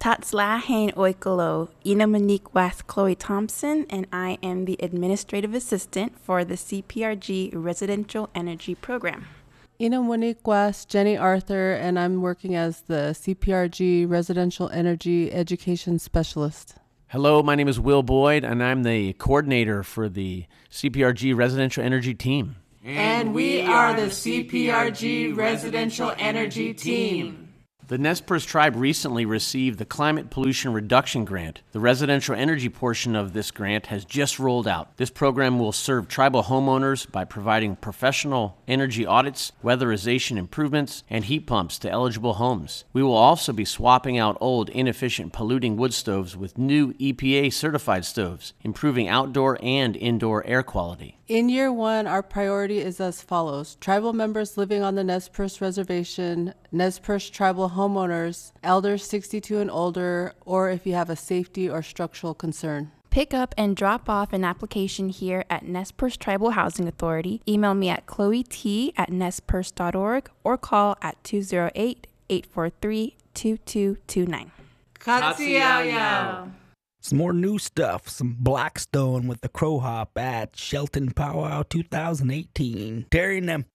Tatzlahain Oikolo, Ina Monique West Chloe Thompson, and I am the Administrative Assistant for the CPRG Residential Energy Program. Ina Monique West, Jenny Arthur, and I'm working as the CPRG Residential Energy Education Specialist. Hello, my name is Will Boyd, and I'm the coordinator for the CPRG Residential Energy Team. And we are the CPRG Residential Energy Team. The Nez Perce Tribe recently received the Climate Pollution Reduction Grant. The residential energy portion of this grant has just rolled out. This program will serve tribal homeowners by providing professional energy audits, weatherization improvements, and heat pumps to eligible homes. We will also be swapping out old, inefficient, polluting wood stoves with new EPA-certified stoves, improving outdoor and indoor air quality. In year one, our priority is as follows. Tribal members living on the Nez Perce Reservation, Nez Perce tribal homeowners, elders 62 and older, or if you have a safety or structural concern. Pick up and drop off an application here at Nez Perce Tribal Housing Authority. Email me at chloet@nezperce.org or call at 208-843-2229. Katsiao. Some more new stuff, some Blackstone with the Crow Hop at Shelton Powwow 2018. Terry and them